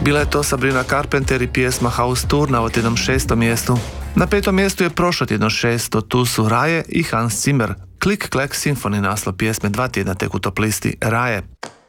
Bila je to Sabrina Carpenter i pjesma House Tour na ovotjednom 6. mjestu. Na 5. mjestu je prošlotjedno 6. Tu su Raje i Hans Zimmer. Click Clack Symphony naslov pjesme 2 tjedna tek u top listi Raje.